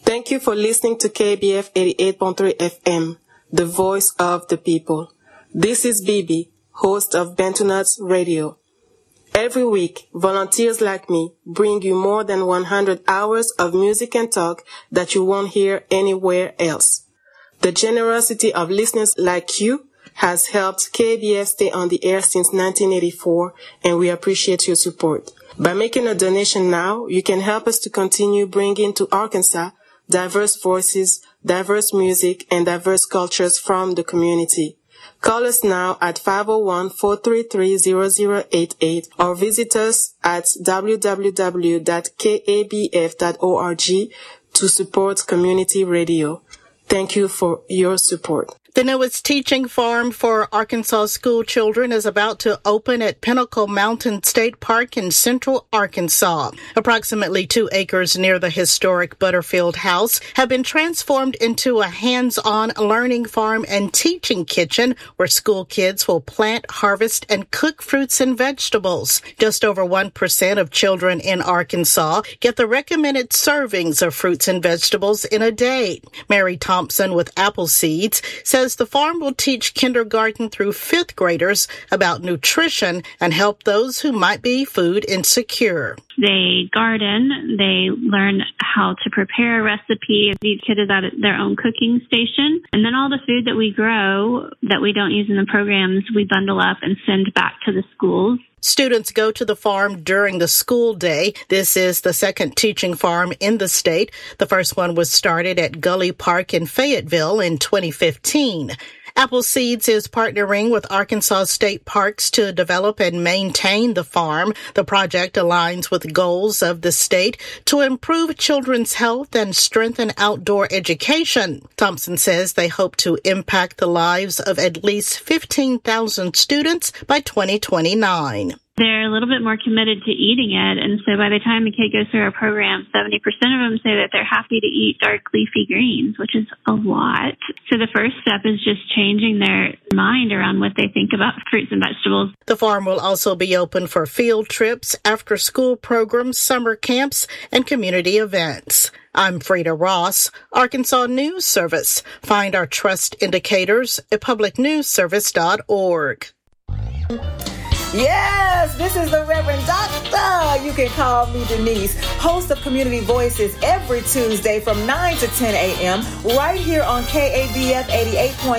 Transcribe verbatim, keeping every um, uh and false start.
Thank you for listening to K B F eighty-eight point three F M, the voice of the people. This is Bibi, host of Bentonuts Radio. Every week, volunteers like me bring you more than one hundred hours of music and talk that you won't hear anywhere else. The generosity of listeners like you has helped K B F stay on the air since nineteen eighty-four, and we appreciate your support. By making a donation now, you can help us to continue bringing to Arkansas diverse voices, diverse music, and diverse cultures from the community. Call us now at five oh one, four three three, zero zero eight eight or visit us at w w w dot k a b f dot org to support community radio. Thank you for your support. The newest teaching farm for Arkansas school children is about to open at Pinnacle Mountain State Park in central Arkansas. Approximately two acres near the historic Butterfield House have been transformed into a hands-on learning farm and teaching kitchen where school kids will plant, harvest, and cook fruits and vegetables. Just over one percent of children in Arkansas get the recommended servings of fruits and vegetables in a day. Mary Thompson with Apple Seeds says the farm will teach kindergarten through fifth graders about nutrition and help those who might be food insecure. They garden, they learn how to prepare a recipe. Each kid is at their own cooking station. And then all the food that we grow that we don't use in the programs, we bundle up and send back to the schools. Students go to the farm during the school day. This is the second teaching farm in the state. The first one was started at Gully Park in Fayetteville in twenty fifteen. Apple Seeds is partnering with Arkansas State Parks to develop and maintain the farm. The project aligns with goals of the state to improve children's health and strengthen outdoor education. Thompson says they hope to impact the lives of at least fifteen thousand students by twenty twenty-nine. They're a little bit more committed to eating it, and so by the time a kid goes through our program, seventy percent of them say that they're happy to eat dark leafy greens, which is a lot. So the first step is just changing their mind around what they think about fruits and vegetables. The farm will also be open for field trips, after-school programs, summer camps, and community events. I'm Frida Ross, Arkansas News Service. Find our trust indicators at public news service dot org. Yes, this is the Reverend Doctor. You can call me Denise, host of Community Voices every Tuesday from nine to ten a.m. right here on K A B F eighty-eight point